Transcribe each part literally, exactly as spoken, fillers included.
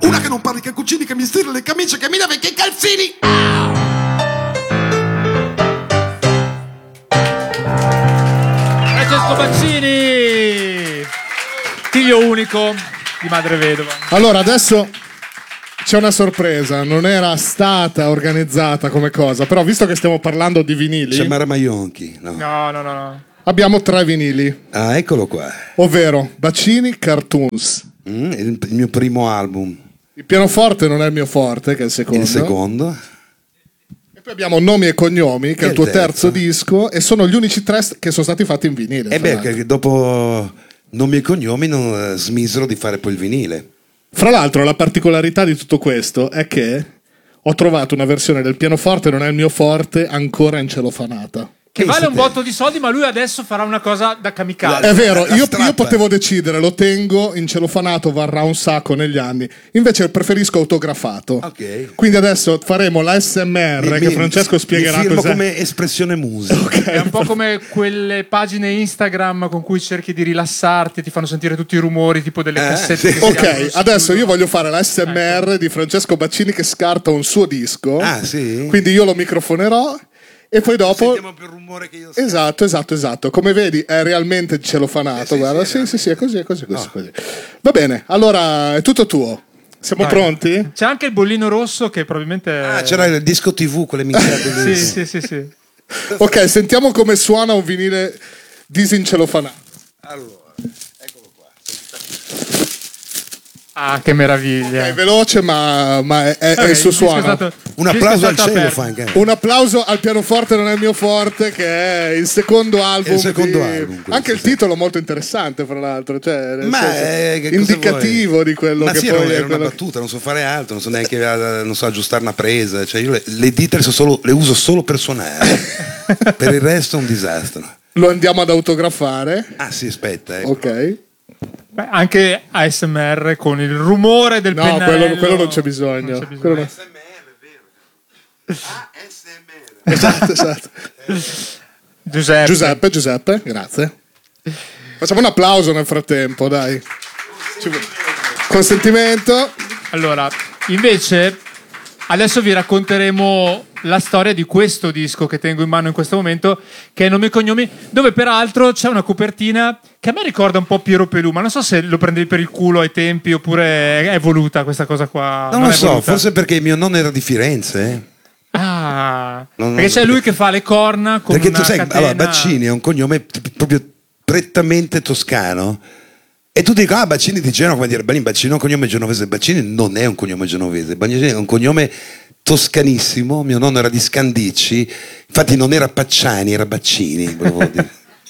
Una che non parli, che cucini, che mi stiri le camicie, che mi lave che i calzini. Francesco Baccini, figlio unico di madre vedova. Allora, adesso c'è una sorpresa, non era stata organizzata come cosa, però visto che stiamo parlando di vinili, C'è Mara Maionchi, no? No, no, no, no. abbiamo tre vinili, Ah, eccolo qua. ovvero Baccini Cartoons. Mm, il, il mio primo album. Il pianoforte non è il mio forte, che è il secondo. Il secondo. E poi abbiamo Nomi e Cognomi, che è il tuo terzo. terzo disco, e sono gli unici tre che sono stati fatti in vinile. E fra beh, l'altro. che dopo Nomi e Cognomi non eh, smisero di fare poi il vinile. Fra l'altro, la particolarità di tutto questo è che ho trovato una versione del pianoforte non è il mio forte ancora in cellofanata. Che vale un Pensa te. botto di soldi, ma lui adesso farà una cosa da kamikaze. È vero, La io, strappa. io potevo decidere, lo tengo in cellofanato, varrà un sacco negli anni. Invece preferisco autografato. Ok. Quindi adesso faremo l'A S M R Mi- che mi- Francesco spiegherà mi firmo cos'è. come espressione musica. È un po' come quelle pagine Instagram con cui cerchi di rilassarti e ti fanno sentire tutti i rumori, tipo delle Eh, cassette. sì. che si aprono Ok, su- adesso io voglio fare l'A S M R di Francesco Baccini che scarta un suo disco. Ah, sì? Quindi io lo microfonerò e poi dopo... Sentiamo più il rumore che io sento. Esatto, esatto, esatto. Come vedi è realmente celofanato. Eh, sì, guarda, sì, sì, sì, sì, è così, è così, così, così. Va bene, allora è tutto tuo. Siamo Vai. pronti? C'è anche il bollino rosso che probabilmente... Ah, c'era il disco tivù, quelle minchiate lì. Sì, sì, sì, sì. Ok, sentiamo come suona un vinile disincelofanato. Allora, eccolo qua. Ah, che meraviglia. È veloce, ma, ma è, è- è Vabbè, il suo disco è suono. stato- Un il disco applauso è al stato cielo, aperto. fa anche. Un applauso al pianoforte non è il mio forte, che è il secondo album. il secondo di- album, questo, Anche il sì. titolo molto interessante, fra l'altro. Cioè, nel Ma senso, eh, che cosa indicativo vuoi? di quello Ma che sì, poi era, è era una quello che- battuta, non so fare altro, non so neanche eh, non so aggiustare una presa. Cioè io le, le dita le, so solo- le uso solo per suonare. Per il resto è un disastro. Lo andiamo ad autografare. Ah sì, aspetta. Ecco. Ok. Beh, anche A S M R con il rumore del No, pennello. quello, quello non c'è bisogno. Non c'è bisogno. Quello no. A S M R, è vero. A S M R. Esatto, esatto. Giuseppe. Giuseppe, Giuseppe, grazie. Facciamo un applauso nel frattempo, dai. Ci- Consentimento. Allora, invece, adesso vi racconteremo la storia di questo disco che tengo in mano in questo momento, che è Nomi e Cognomi, dove peraltro c'è una copertina che a me ricorda un po' Piero Pelù, ma non so se lo prendevi per il culo ai tempi oppure è voluta questa cosa qua. Non lo è so, voluta. forse perché mio nonno era di Firenze. eh. Ah, Non- perché c'è lui che fa le corna con Perché una tu sai, catena... allora, Baccini è un cognome t- proprio prettamente toscano. E tu dici, ah, Baccini di Genova, come dire, Baccini Baccini è un cognome genovese. Baccini non è un cognome genovese, Baccini è un cognome toscanissimo. Mio nonno era di Scandicci, infatti non era Pacciani, era Baccini. volevo dire.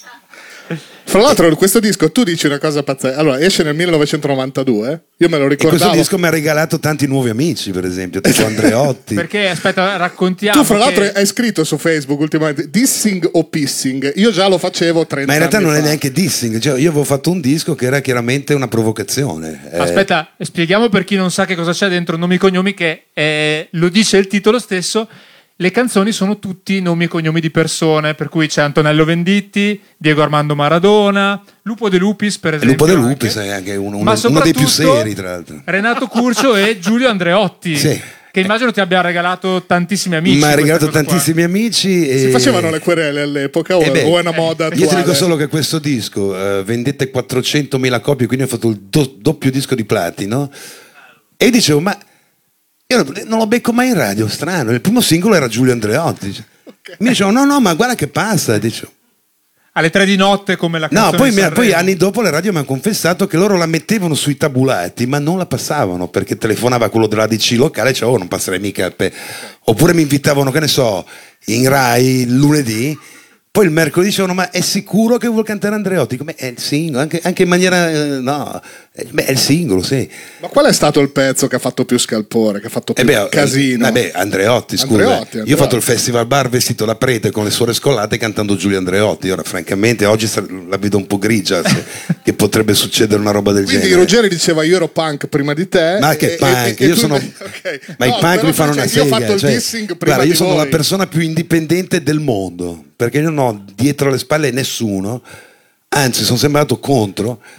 Fra l'altro, questo disco, tu dici una cosa pazzesca. Allora, esce nel millenovecentonovantadue. Io me lo E questo ricordavo. disco mi ha regalato tanti nuovi amici, per esempio, tipo Andreotti. Perché, aspetta, raccontiamo Tu, fra l'altro, che- hai scritto su Facebook ultimamente dissing o pissing. Io già lo facevo trenta Ma in realtà anni non è fa. neanche dissing, cioè, io avevo fatto un disco che era chiaramente una provocazione. Eh, Aspetta, spieghiamo per chi non sa che cosa c'è dentro Nomi e Cognomi, che eh, lo dice il titolo stesso. Le canzoni sono tutti nomi e cognomi di persone, per cui c'è Antonello Venditti, Diego Armando Maradona, Lupo De Lupis, per esempio. Lupo De anche. Lupis è anche uno, Ma uno- uno dei più soprattutto seri, tra l'altro. Renato Curcio e Giulio Andreotti, Sì. che immagino ti abbia regalato tantissimi amici. Mi ha questa regalato cosa qua. tantissimi amici. E... Si facevano le querele all'epoca o, Eh beh, o è una moda attuale? Io ti dico solo che questo disco eh, vendette quattrocentomila copie, quindi ho fatto il do- doppio disco di platino. E dicevo, ma io non lo becco mai in radio, strano. Il primo singolo era Giulio Andreotti. Mi dicevo, no, no, ma guarda che passa. Dicevo, Alle tre di notte come la no, canzone poi, di mi- Sanremo. poi anni dopo le radio mi hanno confessato che loro la mettevano sui tabulati, ma non la passavano perché telefonava quello dell'A D C locale e diceva, oh, non passerei mica. per-". Oppure mi invitavano, che ne so, in Rai il lunedì. Poi il mercoledì dicevano, ma è sicuro che vuol cantare Andreotti? Come è il singolo, anche, anche in maniera, eh, no, eh, beh, è il singolo, sì. Ma qual è stato il pezzo che ha fatto più scalpore, che ha fatto più Eh beh, casino? eh beh, Andreotti, scusa. Andreotti, Io ho Andreotti. fatto il festival bar vestito da prete con le suore scollate cantando Giulio Andreotti. Ora, francamente, oggi sa- la vedo un po' grigia, se- che potrebbe succedere una roba del Quindi genere. Ruggeri diceva io ero punk prima di te. Ma che e- punk? e- e Io tu- sono. ok. Ma i No, punk però mi fanno tu una dici, io ho sega. fatto il cioè, dissing prima guarda, di io sono voi. la persona più indipendente del mondo perché io non ho dietro le spalle nessuno, anzi, sono sembrato contro.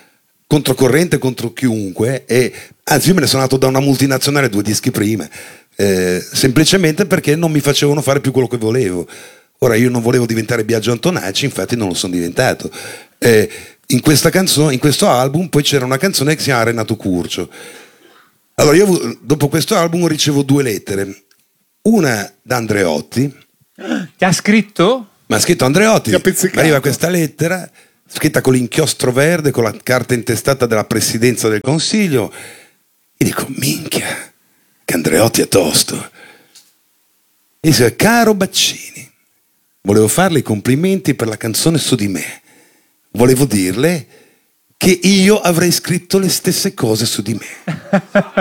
controcorrente contro chiunque, e anzi io me ne sono andato da una multinazionale due dischi prima, eh, semplicemente perché non mi facevano fare più quello che volevo. Ora io non volevo diventare Biagio Antonacci, infatti non lo sono diventato. Eh, in questa canzone, in questo album poi c'era una canzone che si chiama Renato Curcio. Allora io dopo questo album ricevo due lettere, una da Andreotti. Ti ha scritto? Ma ha scritto Andreotti, Ti ha pizzicato. arriva questa lettera scritta con l'inchiostro verde, con la carta intestata della presidenza del consiglio, e dico, minchia, che Andreotti è tosto. E dice, caro Baccini, volevo farle i complimenti per la canzone Su di me, volevo dirle che io avrei scritto le stesse cose su di me.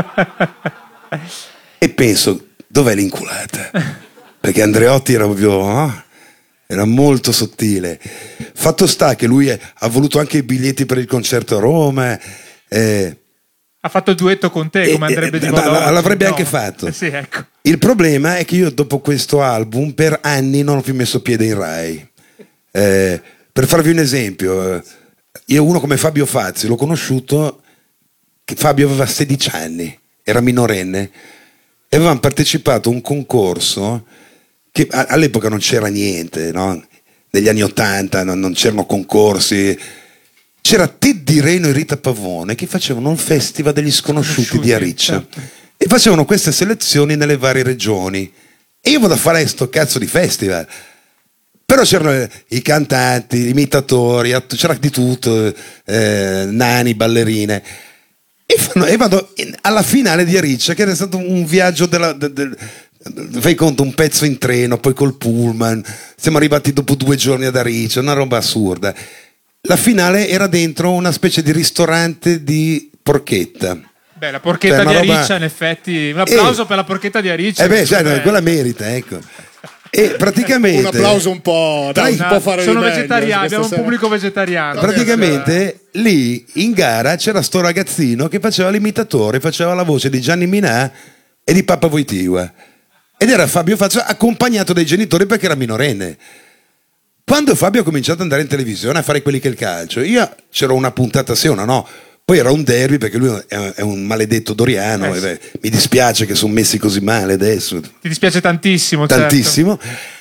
E penso, dov'è l'inculata? Perché Andreotti era proprio... Oh? Era molto sottile. Fatto sta che lui è, ha voluto anche i biglietti per il concerto a Roma. Eh, Ha fatto il duetto con te, come eh, andrebbe eh, di ma- moda ma oggi, l'avrebbe no? anche fatto. Eh sì, ecco. Il problema è che io dopo questo album per anni non ho più messo piede in Rai. Eh, per farvi un esempio, eh, io uno come Fabio Fazzi l'ho conosciuto che Fabio aveva sedici anni, era minorenne, e avevamo partecipato a un concorso che a- all'epoca non c'era niente, no? Negli anni Ottanta non, non c'erano concorsi. C'era Teddy Reno e Rita Pavone che facevano il Festival degli Sconosciuti, Sconosciuti, di Ariccia, certo. e facevano queste selezioni nelle varie regioni, e io vado a fare sto cazzo di festival. Però c'erano i cantanti, gli imitatori, att- c'era di tutto, eh, nani, ballerine. E, fanno- e vado in- alla finale di Ariccia, che era stato un viaggio della... de- de- fai conto, un pezzo in treno, poi col pullman, siamo arrivati dopo due giorni ad Ariccia, una roba assurda. La finale era dentro una specie di ristorante di porchetta. Beh, la porchetta Cioè, di una roba- Ariccia, in effetti. Un applauso Eh. per la porchetta di Ariccia. Eh beh, sai, Eh, no, quella merita, ecco. E praticamente... Un applauso un po', dai, si no, può fare sono di meglio vegetariani, questa abbiamo un sera. pubblico vegetariano. Praticamente lì in gara c'era sto ragazzino che faceva l'imitatore, faceva la voce di Gianni Minà e di Papa Wojtyła, ed era Fabio Fazio accompagnato dai genitori perché era minorenne. Quando Fabio ha cominciato ad andare in televisione a fare quelli che è il calcio, io c'ero una puntata sì, una no, poi era un derby perché lui è è un maledetto doriano, Eh e sì. beh, mi dispiace che sono messi così male adesso, Ti dispiace tantissimo, certo. tantissimo.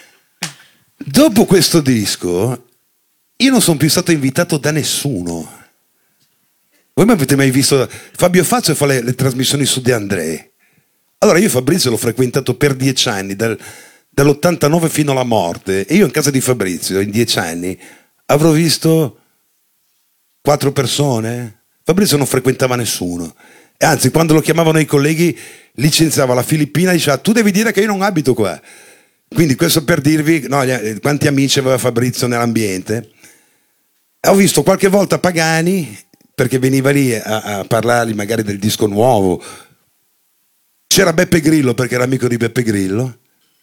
Dopo questo disco io non sono più stato invitato da nessuno. Voi mi avete mai visto? Fabio Fazio fa le, le trasmissioni su De André. Allora io Fabrizio l'ho frequentato per dieci anni, dal- dall'ottantanove fino alla morte, e io in casa di Fabrizio in dieci anni avrò visto quattro persone. Fabrizio non frequentava nessuno, e anzi quando lo chiamavano i colleghi licenziava la Filippina e diceva tu devi dire che io non abito qua. Quindi questo per dirvi no, gli- quanti amici aveva Fabrizio nell'ambiente. E ho visto qualche volta Pagani perché veniva lì a, a parlargli magari del disco nuovo. C'era Beppe Grillo perché era amico di Beppe Grillo.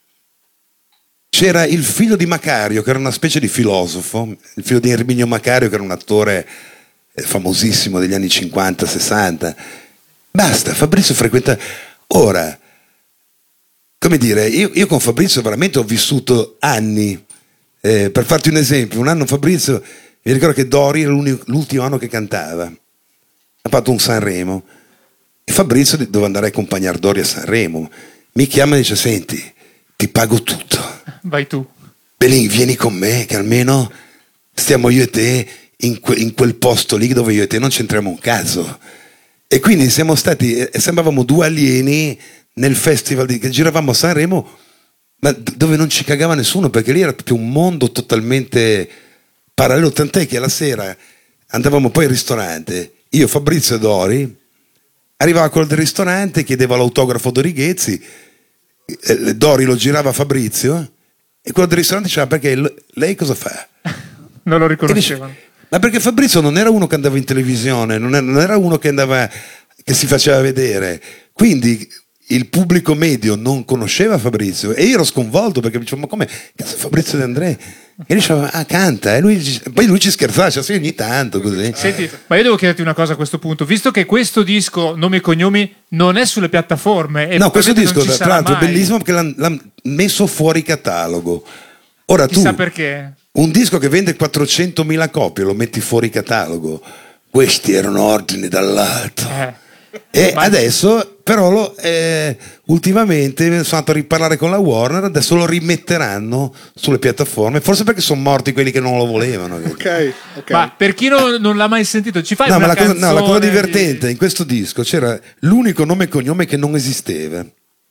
C'era il figlio di Macario che era una specie di filosofo, il figlio di Erminio Macario che era un attore eh, famosissimo degli anni cinquanta sessanta. Basta, Fabrizio frequenta. Ora, come dire, io, io con Fabrizio veramente ho vissuto anni. Eh, per farti un esempio, un anno Fabrizio, mi ricordo che Dori era l'uni- l'ultimo anno che cantava, ha fatto un Sanremo, e Fabrizio doveva andare a accompagnare Dori a Sanremo. Mi chiama e dice: senti, ti pago tutto, Vai tu. Belin, vieni con me che almeno stiamo io e te in, que- in quel posto lì dove io e te non c'entriamo un cazzo. E quindi siamo stati, e sembravamo due alieni nel festival di, che giravamo a Sanremo, ma d- dove non ci cagava nessuno, perché lì era proprio un mondo totalmente parallelo, tant'è che la sera andavamo poi al ristorante, io, Fabrizio e Dori, arrivava quello del ristorante, chiedeva l'autografo a Dori Ghezzi, eh, Dori lo girava a Fabrizio, e quello del ristorante diceva: perché l- lei cosa fa? Non lo E dice, riconoscevano. ma perché Fabrizio non era uno che andava in televisione, non era, non era uno che andava, che si faceva vedere, quindi il pubblico medio non conosceva Fabrizio, e io ero sconvolto perché mi dicevo: ma come cazzo Fabrizio De André? E diceva: ah, canta, e lui, poi lui ci scherzava, cioè, sì, ogni tanto così. Senti, ma io devo chiederti una cosa a questo punto, visto che questo disco, Nomi e Cognomi, non è sulle piattaforme. E No, questo probabilmente disco non ci tra sarà l'altro è mai. bellissimo perché l'hanno l'han messo fuori catalogo. Ora tu Chissà perché. un disco che vende quattrocentomila copie lo metti fuori catalogo, questi erano ordini dall'alto. Eh. E Ma- adesso però lo, eh, ultimamente sono andato a riparlare con la Warner, adesso lo rimetteranno sulle piattaforme, forse perché sono morti quelli che non lo volevano. Ok, ok. Ma per chi non, non l'ha mai sentito, ci fai No, una ma la cosa, no, la cosa canzone divertente di- in questo disco c'era l'unico nome e cognome che non esisteva.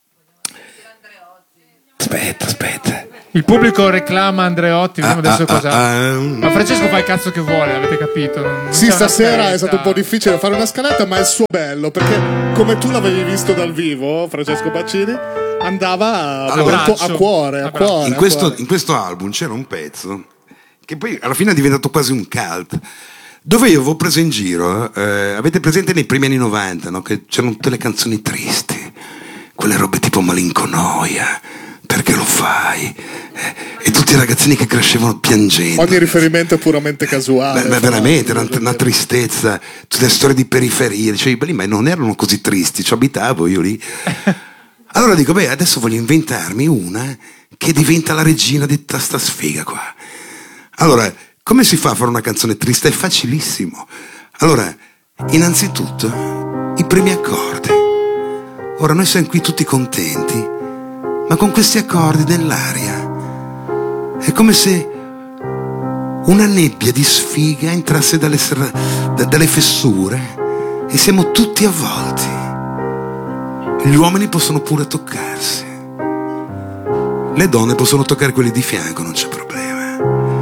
Aspetta, aspetta. Il pubblico reclama Andreotti, vediamo adesso cosa. ah, Ma Francesco fa il cazzo che vuole, avete capito? Non- non Sì, c'è una stasera è fretta. stato un po' difficile fare una scaletta, ma è il suo bello, perché come tu l'avevi visto dal vivo, Francesco Baccini, andava Allora, molto a Abbraccio. cuore, a Abbraccio. cuore. In a questo, cuore. in questo album c'era un pezzo che poi alla fine è diventato quasi un cult, dove io avevo preso in giro, eh, avete presente nei primi anni novanta, no? Che c'erano tutte le canzoni tristi, quelle robe tipo Malinconoia, perché lo fai? Eh, e tutti i ragazzini che crescevano piangendo. Ogni riferimento è puramente casuale. Beh, beh, veramente, era una tristezza, tutte le storie di periferia, dicevi, beh, ma non erano così tristi, ci abitavo io lì. Allora dico, beh, adesso voglio inventarmi una che diventa la regina di tutta sta sfiga qua. Allora, come si fa a fare una canzone triste? È facilissimo. Allora, innanzitutto, i primi accordi. Ora noi siamo qui tutti contenti, ma con questi accordi nell'aria è come se una nebbia di sfiga entrasse dalle, serra- da- dalle fessure e siamo tutti avvolti. Gli uomini possono pure toccarsi, le donne possono toccare quelli di fianco, non c'è problema.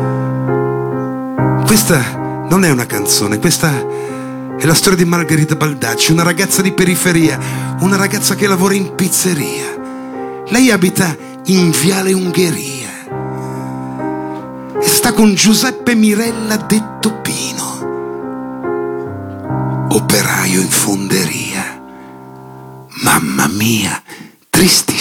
Questa non è una canzone, questa è la storia di Margherita Baldacci, una ragazza di periferia, una ragazza che lavora in pizzeria. Lei abita in Viale Ungheria e sta con Giuseppe Mirella detto Pino, operaio in fonderia. Mamma mia, tristissimo.